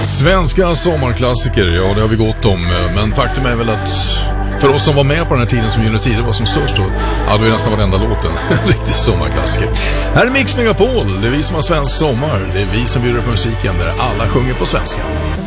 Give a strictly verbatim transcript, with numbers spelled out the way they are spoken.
Svenska sommarklassiker, ja det har vi gått om. Men faktum är väl att för oss som var med på den här tiden som Unity var som störst, då hade vi nästan varenda låten en riktig sommarklassiker. Här är Mix Megapol, det är vi som har svensk sommar. Det är vi som bjuder på musiken där alla sjunger på svenska.